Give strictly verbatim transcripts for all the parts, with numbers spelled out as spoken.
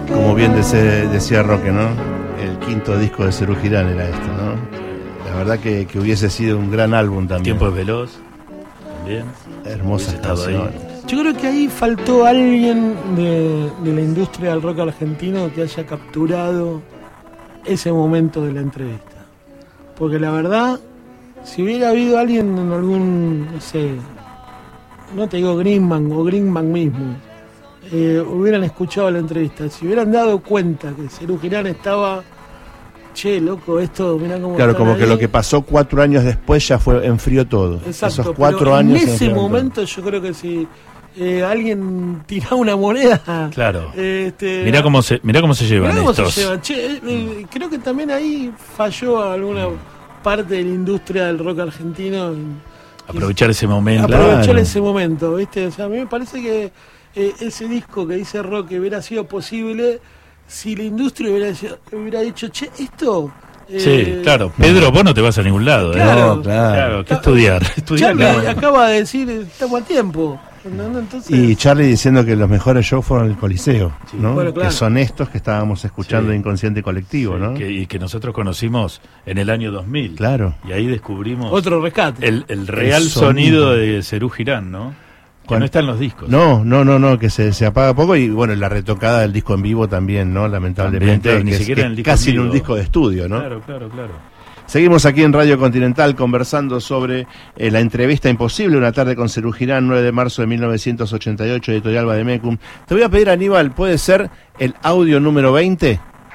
Como bien decía, decía Roque, ¿no? El quinto disco de Serú Girán era este, ¿no? La verdad que, que hubiese sido un gran álbum también. Tiempo es veloz, también. Hermosas canciones. Yo creo que ahí faltó alguien de, de la industria del rock argentino que haya capturado ese momento de la entrevista. Porque la verdad, si hubiera habido alguien en algún, no sé, no te digo Greenman o Greenman mismo, eh, hubieran escuchado la entrevista, si hubieran dado cuenta que Serú Girán estaba, che, loco, esto, mirá cómo claro, como ahí. Que lo que pasó cuatro años después ya fue enfrió todo. Exacto, esos cuatro en años en ese momento todo. yo creo que si eh, alguien tiraba una moneda, claro, este, mirá cómo se mirá cómo se llevan mirá cómo estos se llevan. Che, eh, eh, creo que también ahí falló alguna parte de la industria del rock argentino. Aprovechar ese momento. Aprovechar claro. ese momento, ¿viste? O sea, a mí me parece que eh, ese disco que dice Rock hubiera sido posible si la industria hubiera, hubiera dicho, che, esto... Eh, sí, claro. Pedro, vos no te vas a ningún lado. Claro, ¿eh? No, claro. claro. ¿Qué estudiar? Estudiar Charlie acaba de decir, estamos a tiempo. Entonces... Y Charlie diciendo que los mejores shows fueron el Coliseo, sí. ¿no? Bueno, claro. Que son estos que estábamos escuchando sí. Inconsciente Colectivo, sí, ¿no? Que, y que nosotros conocimos en el año dos mil. Claro. Y ahí descubrimos... Otro rescate. El, el real el sonido. sonido de Serú Girán, ¿no? Que Cuando, no está en los discos. No, no, no, no, que se, se apaga poco y bueno, la retocada del disco en vivo también, ¿no? Lamentablemente. También, ni que siquiera es, en el disco casi en un disco de estudio, ¿no? Claro, claro, claro. Seguimos aquí en Radio Continental conversando sobre eh, la entrevista imposible, una tarde con Serú Girán, nueve de marzo de mil novecientos ochenta y ocho, editorial Vademecum. Te voy a pedir, Aníbal, ¿puede ser el audio número veinte?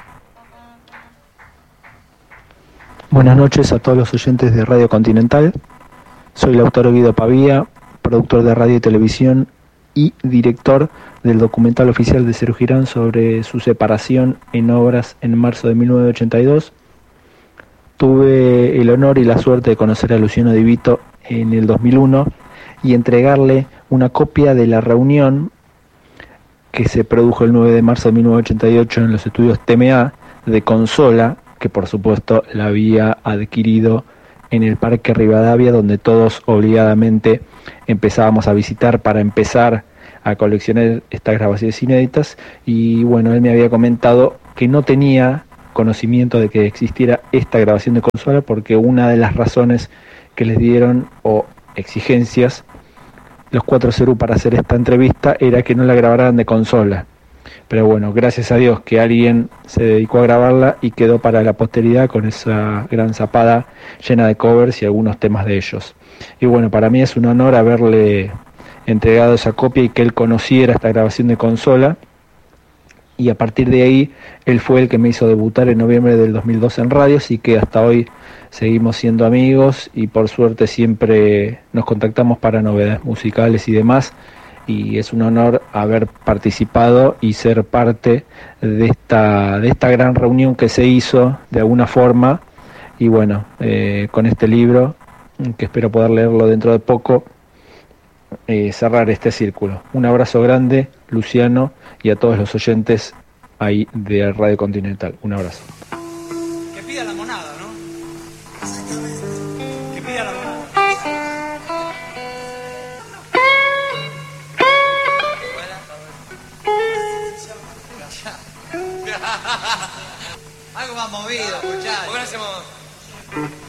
Buenas noches a todos los oyentes de Radio Continental. Soy el autor Guido Pavía, productor de radio y televisión y director del documental oficial de Serú Girán sobre su separación en obras en marzo de mil novecientos ochenta y dos. Tuve el honor y la suerte de conocer a Luciano Di Vito en el dos mil uno y entregarle una copia de la reunión que se produjo el nueve de marzo de mil novecientos ochenta y ocho en los estudios T M A de Consola, que por supuesto la había adquirido en el Parque Rivadavia, donde todos obligadamente empezábamos a visitar para empezar a coleccionar estas grabaciones inéditas. Y bueno, él me había comentado que no tenía conocimiento de que existiera esta grabación de Consola, porque una de las razones que les dieron o exigencias los cuatro Serú para hacer esta entrevista era que no la grabaran de Consola. Pero bueno, gracias a Dios que alguien se dedicó a grabarla y quedó para la posteridad con esa gran zapada llena de covers y algunos temas de ellos. Y bueno, para mí es un honor haberle entregado esa copia y que él conociera esta grabación de Consola. Y a partir de ahí, él fue el que me hizo debutar en noviembre del dos mil dos en radio, así que hasta hoy seguimos siendo amigos y por suerte siempre nos contactamos para novedades musicales y demás. Y es un honor haber participado y ser parte de esta, de esta gran reunión que se hizo de alguna forma. Y bueno, eh, con este libro, que espero poder leerlo dentro de poco, Eh, cerrar este círculo. Un abrazo grande, Luciano, y a todos los oyentes ahí de Radio Continental. Un abrazo. Que pida la monada, ¿no? Que pida la monada. Algo más movido, muchachos. ¿Por qué no hacemos?